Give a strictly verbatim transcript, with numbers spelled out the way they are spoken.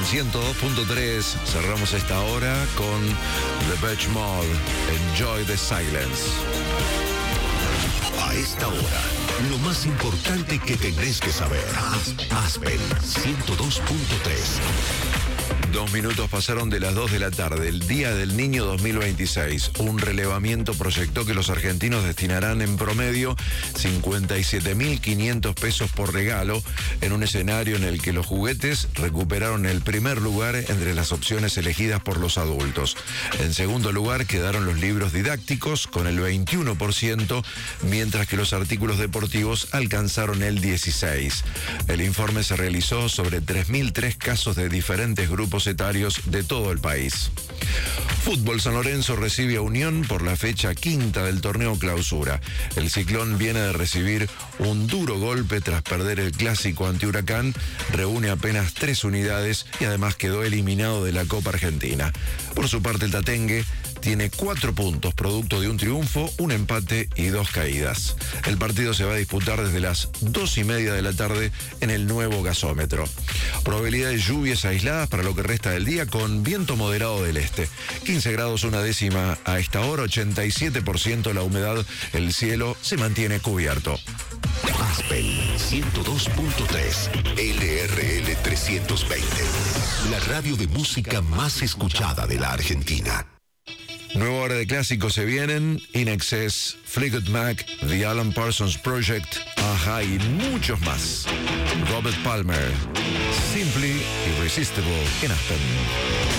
ciento dos punto tres. Cerramos esta hora con The Beach Mode, Enjoy the Silence. A esta hora, lo más importante que tenés que saber. Aspen ciento dos punto tres. Dos minutos pasaron de las dos de la tarde, el Día del Niño dos mil veintiséis. Un relevamiento proyectó que los argentinos destinarán en promedio cincuenta y siete mil quinientos pesos por regalo, en un escenario en el que los juguetes recuperaron el primer lugar entre las opciones elegidas por los adultos. En segundo lugar quedaron los libros didácticos con el veintiuno por ciento, mientras que los artículos deportivos alcanzaron el dieciséis por ciento. El informe se realizó sobre tres mil tres casos de diferentes grupos etarios de todo el país. Fútbol. San Lorenzo recibe a Unión por la fecha quinta del torneo Clausura. El Ciclón viene de recibir un duro golpe tras perder el clásico ante Huracán, reúne apenas tres unidades y además quedó eliminado de la Copa Argentina. Por su parte, el Tatengue tiene cuatro puntos, producto de un triunfo, un empate y dos caídas. El partido se va a disputar desde las dos y media de la tarde en el nuevo gasómetro. Probabilidad de lluvias aisladas para lo que resta del día, con viento moderado del este. quince grados una décima a esta hora, ochenta y siete por ciento la humedad, el cielo se mantiene cubierto. Aspen ciento dos punto tres, L R L trescientos veinte, la radio de música más escuchada de la Argentina. Nueva hora de clásicos se vienen: In Excess, Fleetwood Mac, The Alan Parsons Project, Aja y muchos más. Robert Palmer, Simply Irresistible en Aspen.